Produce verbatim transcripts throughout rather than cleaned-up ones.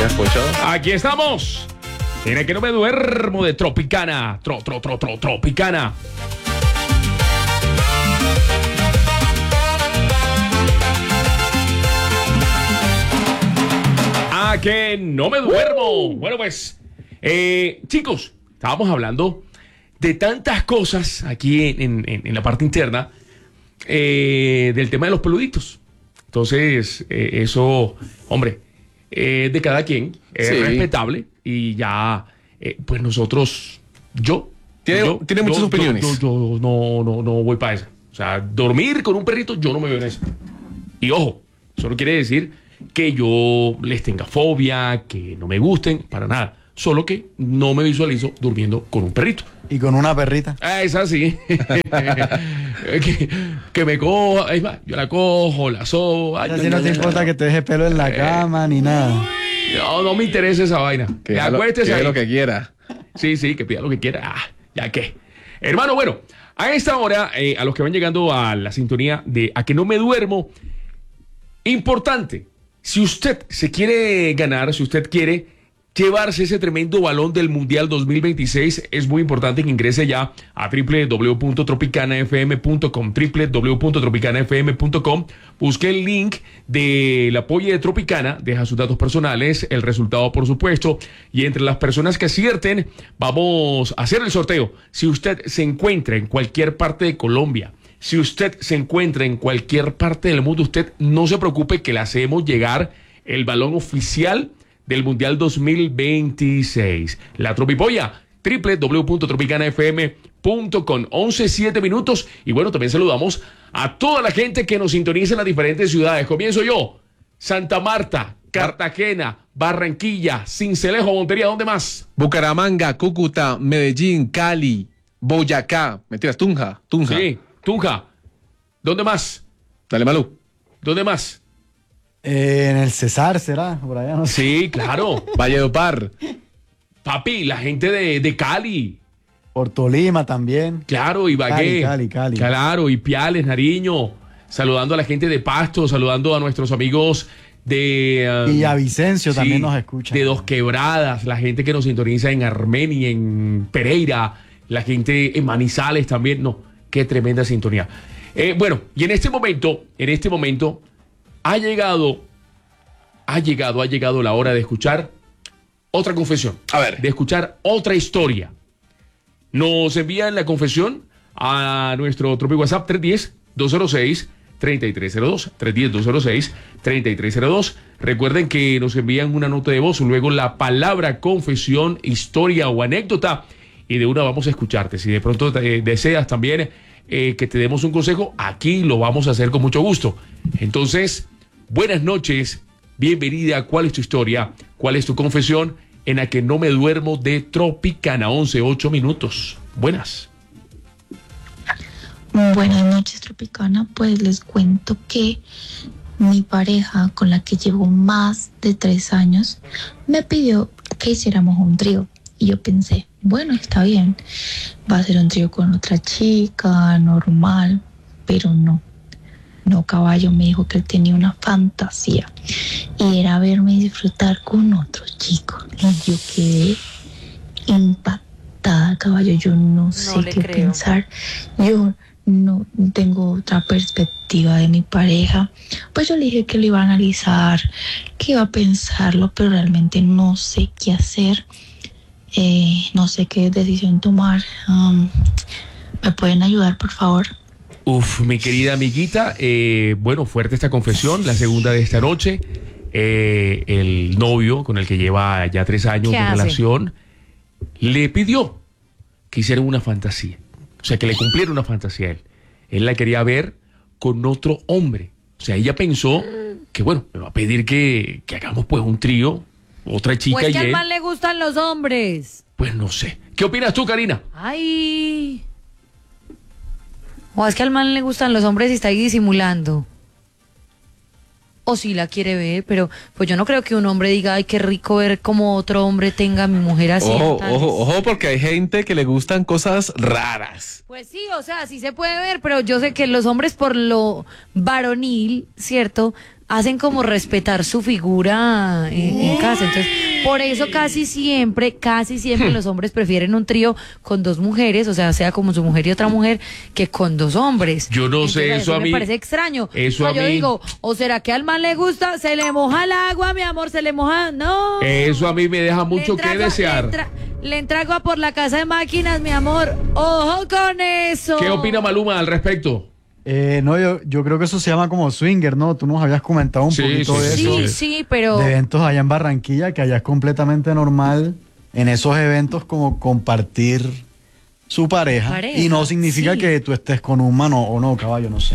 ¿Me has escuchado? Aquí estamos. Tiene que no me duermo de Tropicana. Tro, tro, tro, tro, Tropicana. A que no me duermo. Bueno, pues, eh, chicos, estábamos hablando de tantas cosas aquí en, en, en la parte interna eh, del tema de los peluditos. Entonces, eh, eso, hombre, eh, de cada quien es Sí. respetable y ya, eh, pues nosotros, yo. Tiene- yo, tiene muchas yo- opiniones. Yo, yo- yo no, no, no voy para eso. O sea, dormir con un perrito, yo no me veo en eso. Y ojo, eso no quiere decir que yo les tenga fobia, que no me gusten, para nada. Solo que no me visualizo durmiendo con un perrito. Y con una perrita. Ah, es así. que, que me coja, es más, yo la cojo, la sobo. Ay, Así ay, no ay, te ay, importa ay. que te deje pelo en la cama ni nada. No, no me interesa esa vaina. Que Que haga lo, acuestes que haga ahí. lo que quiera. Sí, sí, que pida lo que quiera. Ah, ya que. Hermano, bueno, a esta hora, eh, a los que van llegando a la sintonía de A que no me duermo, importante, si usted se quiere ganar, si usted quiere llevarse ese tremendo balón del Mundial dos mil veintiséis, es muy importante que ingrese ya a doble u doble u doble u punto tropicana f m punto com, doble u doble u doble u punto tropicana f m punto com, busque el link del apoyo de Tropicana, deja sus datos personales, el resultado por supuesto, y entre las personas que acierten, vamos a hacer el sorteo. Si usted se encuentra en cualquier parte de Colombia, si usted se encuentra en cualquier parte del mundo, usted no se preocupe que le hacemos llegar el balón oficial del Mundial dos mil veintiséis. La Tropipolla, doble u doble u doble u punto tropicana f m punto com, once, siete minutos. Y bueno, también saludamos a toda la gente que nos sintoniza en las diferentes ciudades. Comienzo yo, Santa Marta, Cartagena, Barranquilla, Sincelejo, Montería, ¿dónde más? Bucaramanga, Cúcuta, Medellín, Cali, Boyacá. Mentiras, Tunja. Tunja. Sí, Tunja. ¿Dónde más? Dale, Malú. ¿Dónde más? Eh, en el Cesar será, por allá no sé. Sí, claro. Valledupar. Papi, la gente de, de Cali. Por Tolima también. Claro, Ibagué. Cali, Cali, Cali. Claro, Ipiales, Nariño. Saludando a la gente de Pasto, saludando a nuestros amigos de... um, Villavicencio también nos escucha. De Dos Quebradas, la gente que nos sintoniza en Armenia, en Pereira, la gente en Manizales también. No, qué tremenda sintonía. Eh, bueno, y en este momento, en este momento, ha llegado, ha llegado, ha llegado la hora de escuchar otra confesión. A ver. De escuchar otra historia. Nos envían la confesión a nuestro Tropi WhatsApp tres uno cero, dos cero seis, tres tres cero dos, tres uno cero, dos cero seis, tres tres cero dos. Recuerden que nos envían una nota de voz, luego la palabra confesión, historia o anécdota, y de una vamos a escucharte. Si de pronto eh, deseas también eh, que te demos un consejo, aquí lo vamos a hacer con mucho gusto. Entonces, buenas noches, bienvenida. ¿Cuál es tu historia? ¿Cuál es tu confesión? En A que no me duermo de Tropicana, once, ocho minutos. Buenas. Buenas noches, Tropicana. Pues les cuento que mi pareja, con la que llevo más de tres años, me pidió que hiciéramos un trío. Y yo pensé, bueno, está bien, va a ser un trío con otra chica, normal, pero no. No, caballo, me dijo que él tenía una fantasía y era verme disfrutar con otro chico. Y yo quedé impactada, caballo. Yo no sé No le qué creo. pensar. Yo no tengo otra perspectiva de mi pareja. Pues yo le dije que lo iba a analizar, que iba a pensarlo, pero realmente no sé qué hacer. Eh, no sé qué decisión tomar. Um, ¿Me pueden ayudar, por favor? Uf, mi querida amiguita, eh, bueno, fuerte esta confesión, la segunda de esta noche. Eh, el novio con el que lleva ya tres años ¿Qué de hace? relación le pidió que hicieran una fantasía. O sea, que le cumpliera una fantasía a él. Él la quería ver con otro hombre. O sea, ella pensó que, bueno, me va a pedir que, que hagamos pues un trío, otra chica Pues y que al él. man le gustan los hombres. Pues no sé. ¿Qué opinas tú, Karina? Ay. O es que al man le gustan los hombres y está ahí disimulando. O si la quiere ver, pero pues yo no creo que un hombre diga, ay, qué rico ver como otro hombre tenga a mi mujer así. Ojo, tales. ojo, ojo, porque hay gente que le gustan cosas raras. Pues sí, o sea, sí se puede ver, pero yo sé que los hombres por lo varonil, ¿cierto? Hacen como respetar su figura en, en casa. Entonces, por eso casi siempre, casi siempre los hombres prefieren un trío con dos mujeres, o sea, sea como su mujer y otra mujer, que con dos hombres. Yo no Entonces, sé, eso a me mí- parece extraño. eso O a sea, yo mí- digo, o será que al man le gusta, se le moja el agua, mi amor, se le moja, no. Eso a mí me deja mucho Le que entra agua- desear. Le entra, le entra agua por la casa de máquinas, mi amor. Ojo con eso. ¿Qué opina Maluma al respecto? Eh, no, yo, yo creo que eso se llama como swinger, ¿no? Tú nos habías comentado un Sí, poquito sí, de sí, eso. Sí, sí, pero... De eventos allá en Barranquilla, que allá es completamente normal en esos eventos como compartir su pareja. Pareja, y no significa sí. que tú estés con un mano o no, caballo, no sé.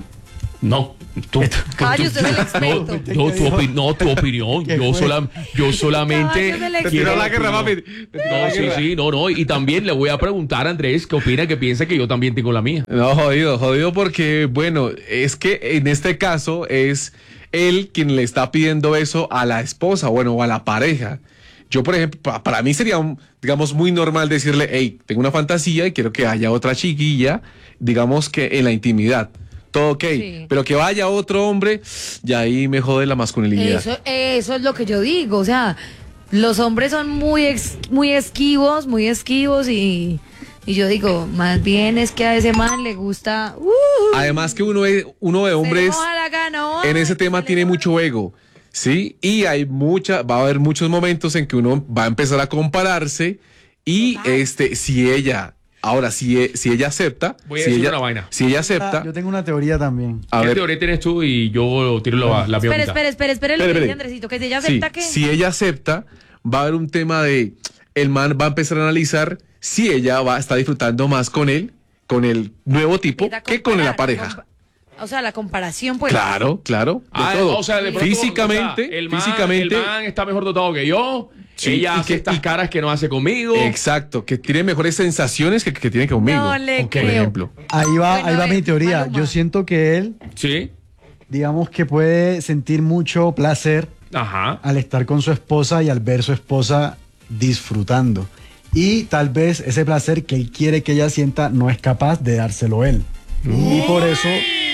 No, tú, Caballo, usted es el no, experto. no, tu, opi- no, tu opinión. ¿Qué Yo, fue? sola- yo solamente. Caballo del Te quiero tiró la la guerra, opinión. papi. Te tiró No, la sí, guerra. sí, no, no. Y también le voy a preguntar a Andrés qué opina, que piensa que yo también tengo la mía. No, jodido, jodido porque, bueno, es que en este caso es él quien le está pidiendo eso a la esposa, bueno, o a la pareja. Yo, por ejemplo, pa- para mí sería, un, digamos, muy normal decirle, hey, tengo una fantasía y quiero que haya otra chiquilla, digamos que en la intimidad. Todo ok, Sí. pero que vaya otro hombre, ya ahí me jode la masculinidad. Eso, eso es lo que yo digo, o sea, los hombres son muy ex- muy esquivos, muy esquivos y, y yo digo, más bien es que a ese man le gusta... Uh, Además que uno, de- uno de se le hombres moja la gana, en ay, ese tema se le tiene moja- mucho ego, ¿sí? Y hay mucha, va a haber muchos momentos en que uno va a empezar a compararse y Total. este, si ella, ahora, si, e- si ella acepta, Voy a si decir ella, una vaina. si ella Ah, acepta, yo tengo una teoría también. a ¿Qué ver, teoría tienes tú? Y yo tiro la, la mía Espera, ahorita. espera, espera, espera, lo Espere, que dice espere. Andresito, que si ella sí, acepta que... si ella acepta, va a haber un tema de, el man va a empezar a analizar si ella va a estar disfrutando más con él, con el nuevo tipo, Empieza a que con la comparar, pareja. compa- O sea, la comparación, pues... Claro, claro, de Ah, todo. o sea, de pronto, físicamente, o sea, el man, físicamente, el man está mejor dotado que yo. Sí, ella y hace que- estas y- caras que no hace conmigo. exacto, que tiene mejores sensaciones que, que tiene conmigo. No le por creo. ejemplo. Ahí va, Bueno, ahí a va ver, mi teoría. Maluma. Yo siento que él, Sí. digamos que puede sentir mucho placer Ajá. al estar con su esposa y al ver su esposa disfrutando. Y tal vez ese placer que él quiere que ella sienta no es capaz de dárselo él. Y por eso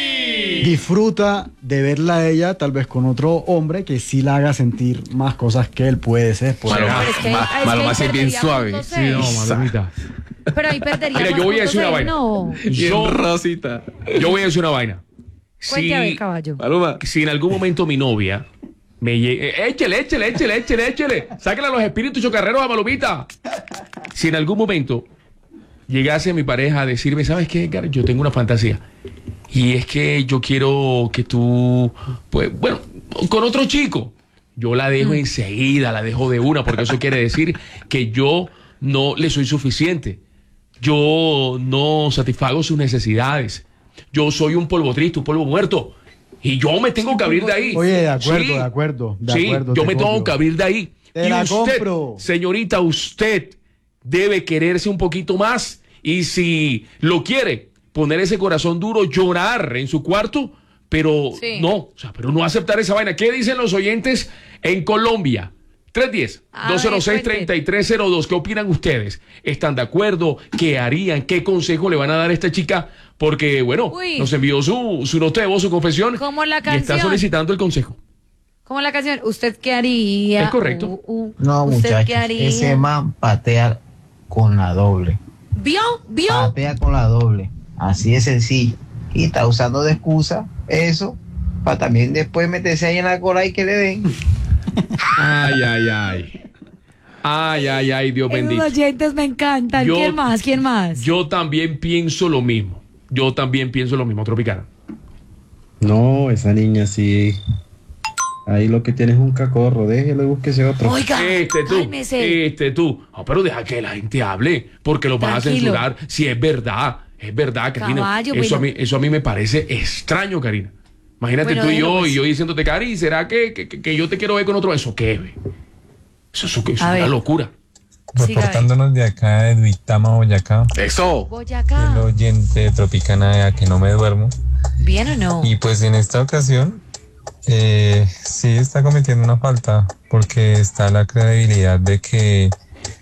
disfruta de verla a ella tal vez con otro hombre que sí la haga sentir más cosas que él puede ser. Por Maluma, Pero es que- Ma- es que Maluma ahí sí es bien perderíamos, suave. no sé. Sí, No, sa- Malumita. Pero ahí perdería. Mira, yo voy a decir una vaina. No. Bien Yo, rosita. yo voy a decir una vaina. Cuente a ver, Si, caballo. Maluma. si en algún momento mi novia me llegue. Échele, échele, échele, échele, échele. Sáquele a los espíritus chocarreros a Malumita. Si en algún momento llegase mi pareja a decirme, ¿sabes qué, Edgar? Yo tengo una fantasía. Y es que yo quiero que tú, pues, bueno, con otro chico. Yo la dejo enseguida, la dejo de una, porque eso quiere decir que yo no le soy suficiente. Yo no satisfago sus necesidades. Yo soy un polvo triste, un polvo muerto. Y yo me tengo que abrir de ahí. Oye, de acuerdo, Sí, de acuerdo, de sí, acuerdo, yo te me tengo copio. que abrir de ahí. Te y la usted, compro. señorita, usted debe quererse un poquito más. Y si lo quiere, poner ese corazón duro, llorar en su cuarto, pero Sí. no, o sea, pero no aceptar esa vaina. ¿Qué dicen los oyentes en Colombia? tres uno cero, A dos cero seis, ver, cuente. tres tres cero dos. ¿Qué opinan ustedes? ¿Están de acuerdo? ¿Qué harían? ¿Qué consejo le van a dar a esta chica? Porque, bueno, Uy. nos envió su, su nota de voz, su confesión. Como la Y está canción. solicitando el consejo. Como la canción, ¿usted qué haría? Es correcto. Uh, uh, No, ¿usted qué muchachos, haría? ese man patea con la doble. ¿Vio? ¿Vio? Patea con la doble. Así de sencillo. Y está usando de excusa eso para también después meterse ahí en la cola y que le den. Ay, ay, ay. Ay, ay, ay, Dios Esos bendito. oyentes me encantan. Yo- ¿Quién más? ¿Quién más? Yo también pienso lo mismo. Yo también pienso lo mismo, Tropicana. No, esa niña sí. Ahí lo que tiene es un cacorro. Déjelo y búsquese otro. Oiga, Este tú, cálmese. este tú. No, pero deja que la gente hable, porque lo vas a Tranquilo. censurar. Si es verdad, es verdad, Karina. Caballo, eso, a bueno. mí, eso a mí me parece extraño, Karina. Imagínate Bueno, tú y déjelo, yo, pues. y yo diciéndote, Cari, ¿será que, que, que yo te quiero ver con otro? ¿Eso qué, ve? Eso, eso, eso es A una ver. locura. Siga, Reportándonos de acá de Duitama, Boyacá, Eso. el Boyacá. oyente de Tropicana de A que no me duermo. ¿Bien o no? Y pues en esta ocasión, eh, sí está cometiendo una falta, porque está la credibilidad de que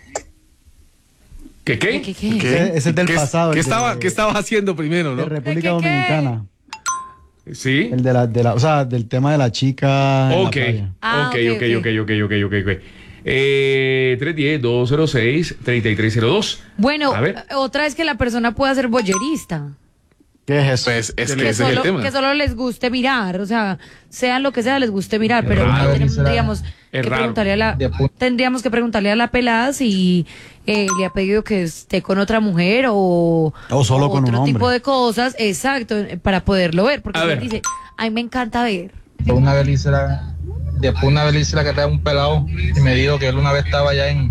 ¿Qué qué? ¿Qué, qué? Ese- ese es del ¿Qué- pasado, ¿Qué, el de- estaba, ¿Qué estabas haciendo primero, De no? República ¿Qué, qué, qué? Dominicana. Sí. El de la, de la, o sea, del tema de la chica. en la Ok, playa. Ah, ok, ok, ok, ok. ok, ok, ok, ok, ok. Eh, tres uno cero, dos cero seis, tres tres cero dos. Bueno, A ver. otra es que la persona pueda ser boyerista. ¿Qué es eso? Pues es que Que ese es el solo, tema. que solo les guste mirar, o sea, sean lo que sea, les guste mirar, pero raro. tendríamos Es que raro. preguntarle a la, De pu- tendríamos que preguntarle a la pelada si eh, le ha pedido que esté con otra mujer o, O solo con un otro hombre. tipo de cosas, exacto, para poderlo ver, porque A si él ver. dice, ay, me encanta ver. Después una vez le hice la, después una vez le hice la que trae un pelado y me dijo que él una vez estaba allá en,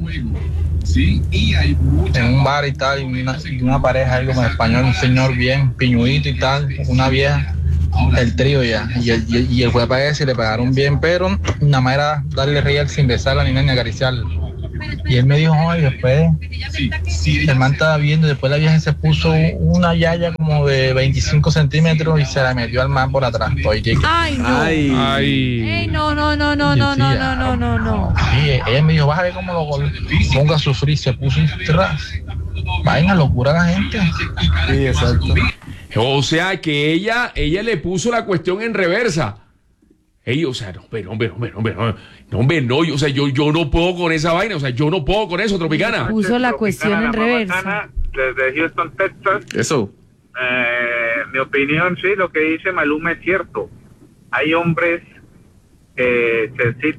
en un bar y tal, y una, y una pareja ahí como en español, un señor bien piñudito y tal, una vieja, el trío ya, y el, y el, y el fue para ese y le pagaron bien, pero nada más era darle real sin besarla ni nada ni acariciarla. Y él me dijo, ay, después el man estaba viendo, después la vieja se puso una yaya como de veinticinco centímetros y se la metió al man por atrás. Todo, y que- Ay, no. Ay. Ay. Ey, no, no, no, no, no, no, no, no, no, no. Sí, ella me dijo, bájale como lo gol- ponga a sufrir, se puso un tras. Vaina, locura la gente. Sí, exacto. O sea que ella, ella le puso la cuestión en reversa. Ey, o sea, no, hombre, hombre, hombre, hombre, no, no, hombre, no, yo, o sea, yo, yo no puedo con esa vaina, o sea, yo no puedo con eso, Tropicana. Puso la cuestión en reversa. Desde Houston, Texas. Eso. Eh, mi opinión, sí, lo que dice Maluma es cierto. Hay hombres que se, sí